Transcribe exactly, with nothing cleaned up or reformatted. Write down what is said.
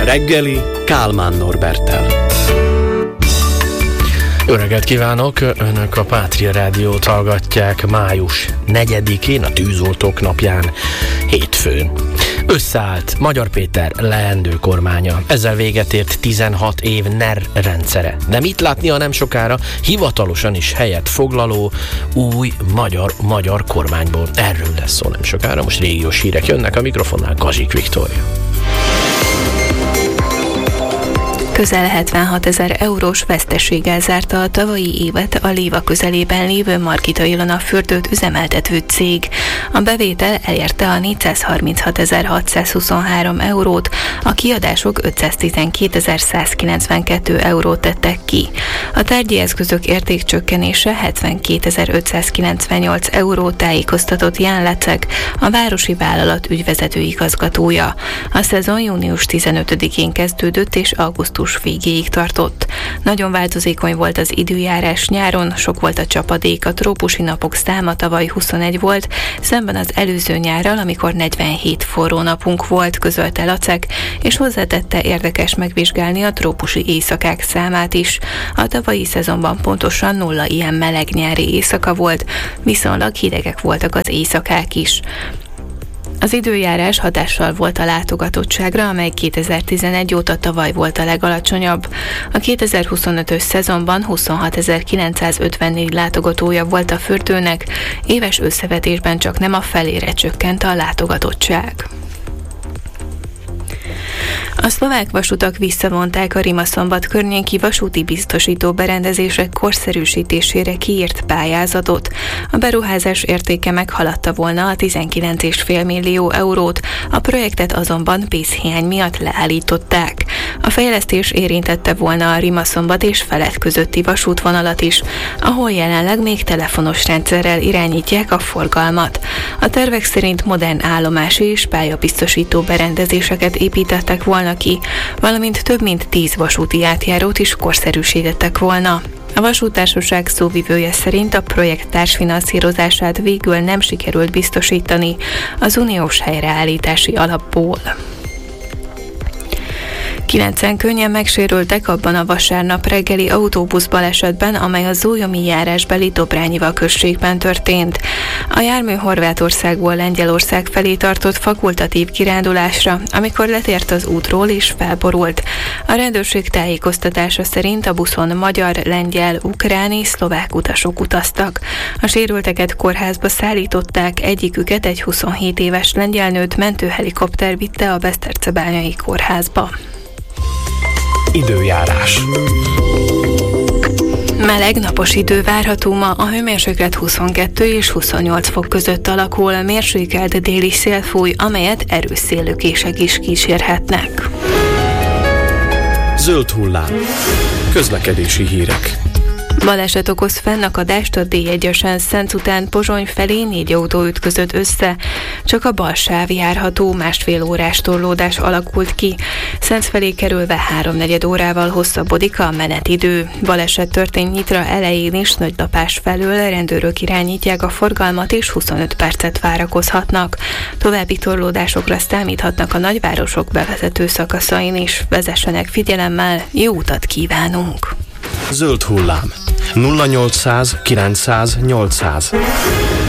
reggeli Kálmán Norberttel. Jó reggelt kívánok! Önök a Pátria Rádiót hallgatják május negyedikén, a tűzoltók napján, hétfőn. Összeállt Magyar Péter leendő kormánya. Ezzel véget ért tizenhat év en e er rendszere. De mit látni, ha nem sokára hivatalosan is helyet foglaló új magyar-magyar kormányból? Erről lesz szó nem sokára. Most régiós hírek jönnek, a mikrofonnál Gazsik Viktória. Közel hetvenhatezer eurós veszteséggel zárta a tavalyi évet a Léva közelében lévő Margita Ilona fürdőt üzemeltető cég. A bevétel elérte a négyszázharminchatezer-hatszázhuszonhárom eurót, a kiadások ötszáztizenkétezer-százkilencvenkettő eurót tettek ki. A tárgyi eszközök értékcsökkenése hetvenkétezer-ötszázkilencvennyolc euró, tájékoztatott Ján Lecek, a városi vállalat ügyvezető igazgatója. A szezon június tizenötödikén kezdődött és augusztus végéig tartott. Nagyon változékony volt az időjárás nyáron, sok volt a csapadék, a trópusi napok száma tavaly huszonegy volt, szemben az előző nyárral, amikor negyvenhét forró napunk volt, közölte Lacek, és hozzátette, érdekes megvizsgálni a trópusi éjszakák számát is. A tavalyi szezonban pontosan nulla ilyen meleg nyári éjszaka volt, viszonylag hidegek voltak az éjszakák is. Az időjárás hatással volt a látogatottságra, amely kétezer-tizenegy óta tavaly volt a legalacsonyabb. A kétezer-huszonötös szezonban huszonhatezer-kilencszázötvennégy látogatója volt a fürdőnek, éves összevetésben csak nem a felére csökkent a látogatottság. A szlovák vasutak visszavonták a Rimaszombat környéki vasúti biztosító berendezések korszerűsítésére kiírt pályázatot. A beruházás értéke meghaladta volna a tizenkilenc egész öt millió eurót, a projektet azonban pénzhiány miatt leállították. A fejlesztés érintette volna a Rimaszombat és Felett közötti vasútvonalat is, ahol jelenleg még telefonos rendszerrel irányítják a forgalmat. A tervek szerint modern állomási és pályabiztosító berendezéseket építettek volna ki, valamint több mint tíz vasúti átjárót is korszerűsítettek volna. A vasúttársaság szóvivője szerint a projekt társfinanszírozását végül nem sikerült biztosítani az uniós helyreállítási alapból. Kilencen könnyen megsérültek abban a vasárnap reggeli autóbuszbalesetben, amely a zólyomi járásbeli Dobrányiva községben történt. A jármű Horvátországból Lengyelország felé tartott fakultatív kirándulásra, amikor letért az útról és felborult. A rendőrség tájékoztatása szerint a buszon magyar, lengyel, ukrán és szlovák utasok utaztak. A sérülteket kórházba szállították, egyiküket, egy huszonhét éves lengyelnőt mentőhelikopter vitte a Besztercebányai kórházba. Időjárás. Meleg, napos idő várható ma, a hőmérséklet huszonkettő és huszonnyolc fok között alakul, mérsékelt déli szél fúj, amelyet erős széllökések is kísérhetnek. Zöld hullám. Közlekedési hírek. Baleset okoz fennakadást a dé egyesen Szenc után Pozsony felé, négy autó ütközött össze. Csak a bal sáv járható, másfél órás torlódás alakult ki. Szenc felé kerülve háromnegyed órával hosszabbodik a menetidő. Baleset történt Nyitra elején is, Nagylapás felől, rendőrök irányítják a forgalmat és huszonöt percet várakozhatnak. További torlódásokra számíthatnak a nagyvárosok bevezető szakaszain is. Vezessenek figyelemmel, jó utat kívánunk! Zöld hullám. nulla nyolcszáz kilencszáz nyolcszáz